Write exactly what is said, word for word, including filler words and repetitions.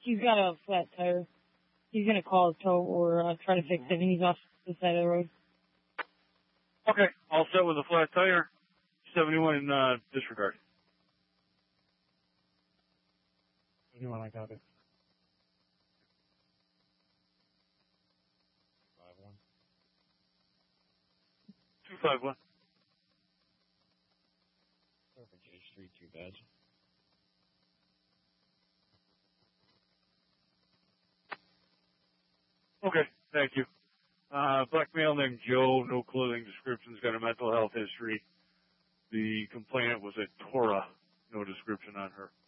he's got a flat tire. He's gonna call a tow or uh, try to fix it, and he's off the side of the road. Okay, all set with a flat tire. seventy-one in uh, disregard. seventy-one, I got it. five one. two five one. Perfect, H three, too bad. Okay, thank you. Uh, black male named Joe, no clothing descriptions, got a mental health history. The complainant was a Torah, no description on her.